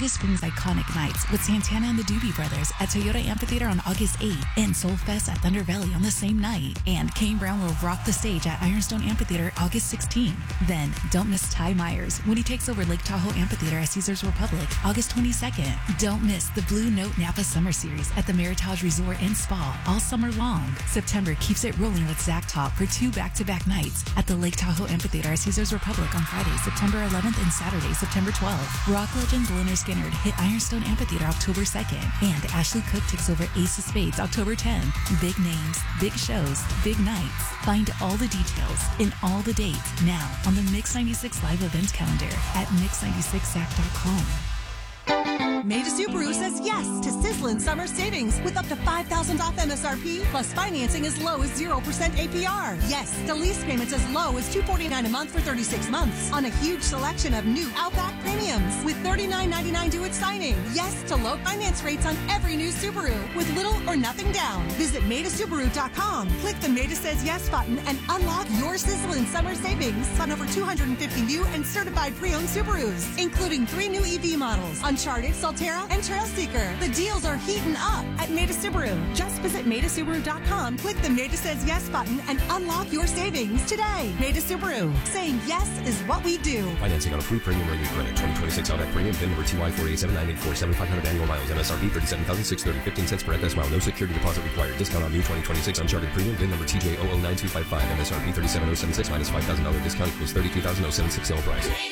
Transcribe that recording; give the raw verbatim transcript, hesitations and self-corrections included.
August brings iconic nights with Santana and the Doobie Brothers at Toyota Amphitheater on August eighth and Soul Fest at Thunder Valley on the same night. And Kane Brown will rock the stage at Ironstone Amphitheater August sixteenth. Then don't miss Ty Myers when he takes over Lake Tahoe Amphitheater at Caesars Republic August twenty-second. Don't miss the Blue Note Napa Summer Series at the Meritage Resort and Spa all summer long. September keeps it rolling with Zach Top for two back-to-back nights at the Lake Tahoe Amphitheater at Caesars Republic on Friday, September eleventh and Saturday, September twelfth. Rock legend Leonard Skinner hit Ironstone Amphitheater October second. And Ashley Cook takes over Ace of Spades October tenth. Big names, big shows, big nights. Find all the details and all the dates now on the Mix ninety-six live event calendar at mix ninety-six sac dot com. Maida Subaru says yes to sizzling summer savings with up to five thousand dollars off M S R P, plus financing as low as zero percent A P R. Yes to lease payments as low as two hundred forty-nine dollars a month for thirty-six months on a huge selection of new Outback Premiums with thirty-nine ninety-nine due at signing. Yes to low finance rates on every new Subaru with little or nothing down. Visit Maida Subaru dot com. Click the Maida Says Yes button and unlock your sizzling summer savings on over two hundred fifty new and certified pre-owned Subarus, including three new E V models, Uncharted, Solterra, and Trailseeker. The deals are heating up at Maida Subaru. Just visit Maida Subaru dot com, click the Maida Says Yes button, and unlock your savings today. Maida Subaru. Saying yes is what we do. Financing on a free premium rated credit. twenty twenty-six Outback Premium. VIN number T Y four eight seven nine eight four, seventy-five hundred annual miles. M S R P thirty-seven thousand six hundred thirty. fifteen cents per excess mile. No security deposit required. Discount on new twenty twenty-six Uncharted Premium. VIN number T J zero zero nine two five five. M S R P thirty-seven thousand seventy-six minus five thousand dollars discount equals thirty-two thousand seventy-six sale price.